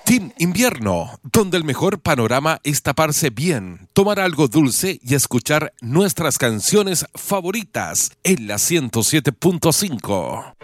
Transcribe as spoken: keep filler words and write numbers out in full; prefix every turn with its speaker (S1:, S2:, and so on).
S1: Team Invierno, donde el mejor panorama es taparse bien, tomar algo dulce y escuchar nuestras canciones favoritas en la ciento siete punto cinco.